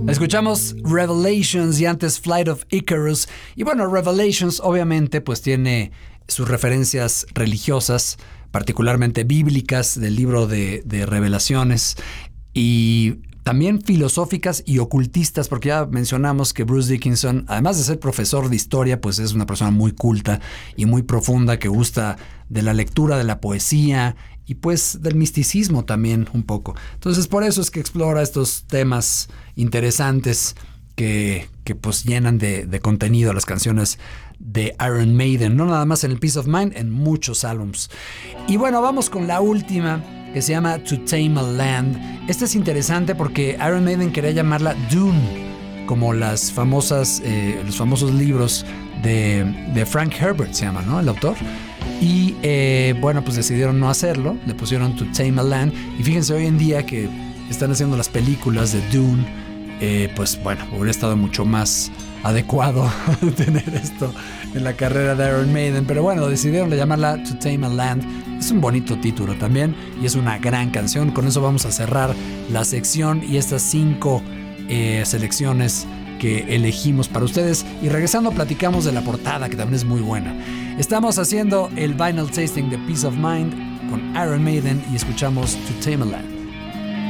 Escuchamos Revelations y antes Flight of Icarus. Y bueno, Revelations obviamente pues tiene sus referencias religiosas, particularmente bíblicas del libro de Revelaciones, y también filosóficas y ocultistas, porque ya mencionamos que Bruce Dickinson, además de ser profesor de historia, pues es una persona muy culta y muy profunda que gusta de la lectura, de la poesía y pues del misticismo también un poco. Entonces por eso es que explora estos temas interesantes que pues llenan de contenido las canciones de Iron Maiden, no nada más en el Peace of Mind, en muchos álbums. Y bueno, vamos con la última, que se llama To Tame a Land. Esta es interesante porque Iron Maiden quería llamarla Dune, como los famosos libros de Frank Herbert, se llama, ¿no? El autor. Y bueno, pues decidieron no hacerlo, le pusieron To Tame a Land. Y fíjense, hoy en día que están haciendo las películas de Dune, pues bueno, hubiera estado mucho más adecuado tener esto en la carrera de Iron Maiden, pero bueno, decidieron llamarla To Tame a Land. Es un bonito título también y es una gran canción. Con eso vamos a cerrar la sección y estas 5 selecciones que elegimos para ustedes, y regresando platicamos de la portada, que también es muy buena. Estamos haciendo el Vinyl Tasting de Peace of Mind con Iron Maiden y escuchamos To Tame a Land.